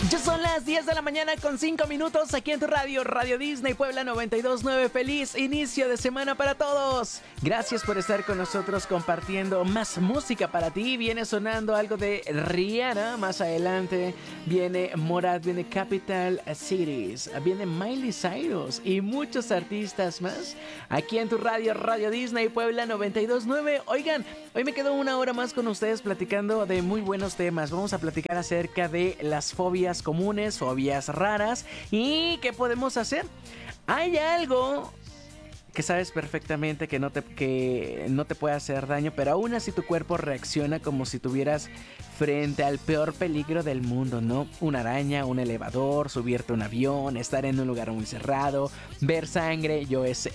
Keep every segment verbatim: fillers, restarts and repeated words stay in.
Ya son las diez de la mañana con cinco minutos aquí en tu radio, Radio Disney Puebla noventa y dos punto nueve. Feliz inicio de semana para todos. Gracias por estar con nosotros compartiendo más música para ti. Viene sonando algo de Rihanna. Más adelante viene Morat, viene Capital Cities, viene Miley Cyrus y muchos artistas más aquí en tu radio, Radio Disney Puebla noventa y dos punto nueve. Oigan, hoy me quedo una hora más con ustedes platicando de muy buenos temas. Vamos a platicar acerca de las fobias comunes, fobias raras y qué podemos hacer. Hay algo que sabes perfectamente que no te, que no te puede hacer daño, pero aún así tu cuerpo reacciona como si tuvieras frente al peor peligro del mundo, ¿no? Una araña, un elevador, subirte a un avión, estar en un lugar muy cerrado, ver sangre, yo ese.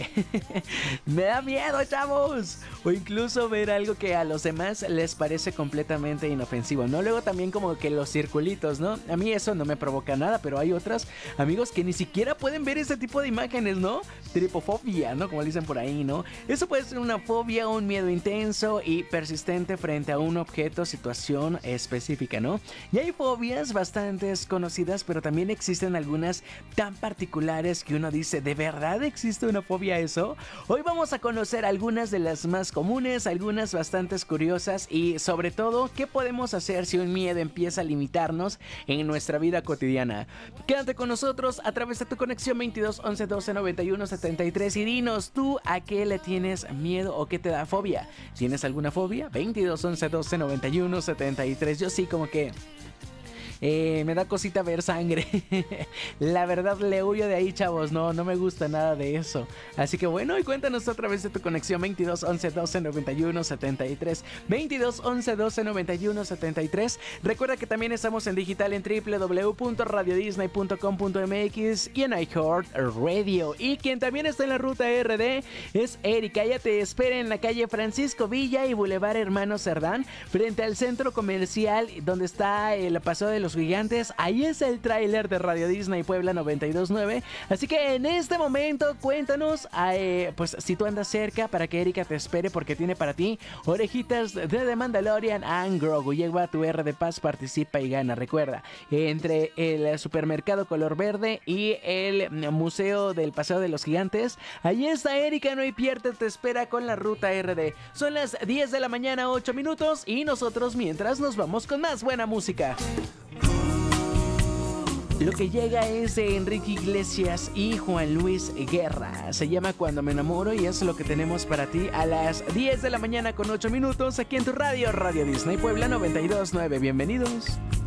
Me da miedo, chavos. O incluso ver algo que a los demás les parece completamente inofensivo, ¿no? Luego también como que los circulitos, ¿no? A mí eso no me provoca nada, pero hay otros amigos que ni siquiera pueden ver ese tipo de imágenes, ¿no? Tripofobia, ¿no? Como dicen por ahí, ¿no? Eso puede ser una fobia, un miedo intenso y persistente frente a un objeto, situación específica, ¿no? Y hay fobias bastante conocidas, pero también existen algunas tan particulares que uno dice, ¿de verdad existe una fobia a eso? Hoy vamos a conocer algunas de las más comunes, algunas bastante curiosas y sobre todo, ¿qué podemos hacer si un miedo empieza a limitarnos en nuestra vida cotidiana? Quédate con nosotros a través de tu conexión veintidós once doce noventa y uno setenta y tres y dinos tú a qué le tienes miedo o qué te da fobia. ¿Tienes alguna fobia? veintidós once doce noventa y uno setenta y tres. Yo sí, como que Eh, me da cosita ver sangre. La verdad le huyo de ahí, chavos. No, no me gusta nada de eso. Así que bueno, y cuéntanos a través de tu conexión veintidós once doce noventa y uno setenta y tres. veintidós once doce noventa y uno setenta y tres. Recuerda que también estamos en digital en doble u doble u doble u punto radio disney punto com punto m x y en iHeartRadio. Y quien también está en la ruta R D es Erika. Ella te espera en la calle Francisco Villa y Boulevard Hermano Cerdán, frente al centro comercial donde está el Paseo de los Gigantes. Ahí es el tráiler de Radio Disney Puebla noventa y dos punto nueve. Así que en este momento cuéntanos eh, pues si tú andas cerca para que Erika te espere, porque tiene para ti orejitas de The Mandalorian and Grogu. Llega a tu R de Paz, participa y gana. Recuerda, entre el supermercado color verde y el museo del Paseo de los Gigantes, ahí está Erika. No hay pierde, te espera con la ruta R D. Son las diez de la mañana, ocho minutos, y nosotros mientras nos vamos con más buena música. Lo que llega es de Enrique Iglesias y Juan Luis Guerra. Se llama Cuando me enamoro y es lo que tenemos para ti a las diez de la mañana con ocho minutos aquí en tu radio, Radio Disney Puebla noventa y dos punto nueve. Bienvenidos.